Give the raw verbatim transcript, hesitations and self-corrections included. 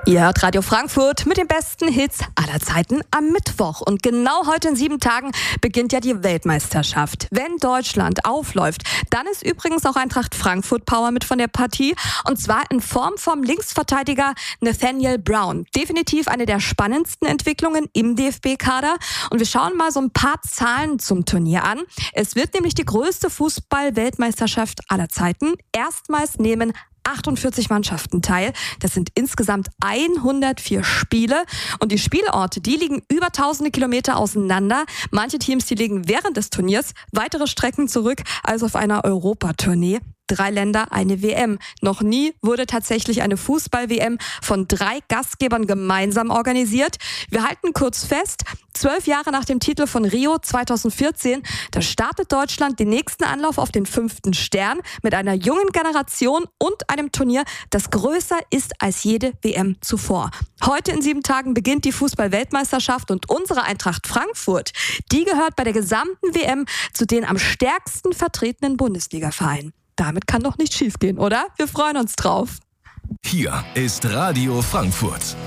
Ihr hört Radio Frankfurt mit den besten Hits aller Zeiten am Mittwoch. Und genau heute in sieben Tagen beginnt ja die Weltmeisterschaft. Wenn Deutschland aufläuft, dann ist übrigens auch Eintracht Frankfurt Power mit von der Partie. Und zwar in Form vom Linksverteidiger Nathaniel Brown. Definitiv eine der spannendsten Entwicklungen im D F B-Kader. Und wir schauen mal so ein paar Zahlen zum Turnier an. Es wird nämlich die größte Fußball-Weltmeisterschaft aller Zeiten. Erstmals nehmen achtundvierzig Mannschaften teil. Das sind insgesamt hundertvier Spiele. Und die Spielorte, die liegen über tausende Kilometer auseinander. Manche Teams, die liegen während des Turniers weitere Strecken zurück als auf einer Europatournee. Drei Länder, eine W M. Noch nie wurde tatsächlich eine Fußball-W M von drei Gastgebern gemeinsam organisiert. Wir halten kurz fest, zwölf Jahre nach dem Titel von Rio zweitausendvierzehn, da startet Deutschland den nächsten Anlauf auf den fünften Stern mit einer jungen Generation und einem Turnier, das größer ist als jede W M zuvor. Heute in sieben Tagen beginnt die Fußball-Weltmeisterschaft und unsere Eintracht Frankfurt, die gehört bei der gesamten W M zu den am stärksten vertretenen Bundesliga-Vereinen. Damit kann doch nicht schiefgehen, oder? Wir freuen uns drauf. Hier ist Radio Frankfurt.